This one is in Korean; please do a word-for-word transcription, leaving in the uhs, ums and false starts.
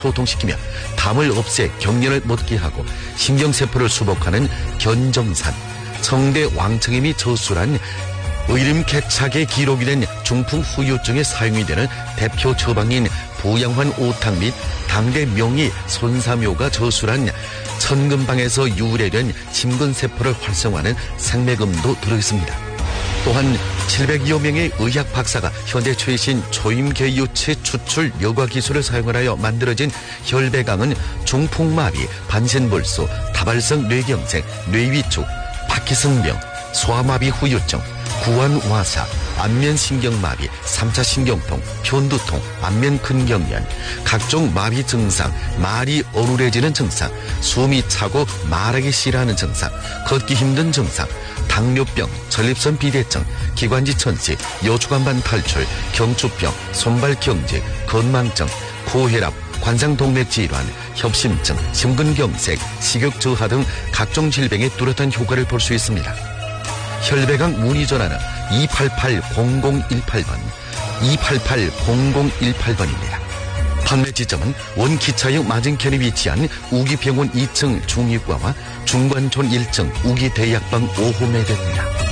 소통시키며 담을 없애 경련을 멎게 하고 신경세포를 수복하는 견정산, 성대 왕청임이 저술한 의림개착에 기록이 된 중풍 후유증에 사용이 되는 대표 처방인 부양환 오탕 및 당대 명의 손사묘가 저술한 천금방에서 유래된 심근세포를 활성화하는 생맥음도 들어있습니다. 또한 칠백여 명의 의학 박사가 현대 최신 초임계유체 추출 여과 기술을 사용하여 만들어진 혈배강은 중풍마비, 반신불수, 다발성 뇌경색, 뇌위축, 파키슨병, 소아마비 후유증, 구안와사, 안면신경마비, 삼차 신경통, 편두통, 안면근경련, 각종 마비 증상, 말이 어눌해지는 증상, 숨이 차고 말하기 싫어하는 증상, 걷기 힘든 증상, 당뇨병, 전립선 비대증, 기관지 천식, 여추간반 탈출, 경추병, 손발경직, 건망증, 고혈압, 관상동맥 질환, 협심증, 심근경색, 식욕저하 등 각종 질병에 뚜렷한 효과를 볼 수 있습니다. 혈배강 문의 전화는 이팔팔 공공일팔 번, 이팔팔 공공일팔 번입니다. 판매 지점은 원기차역 맞은편에 위치한 우기병원 이 층 중의과와 중관촌 일 층 우기대약방 오 호매대입니다.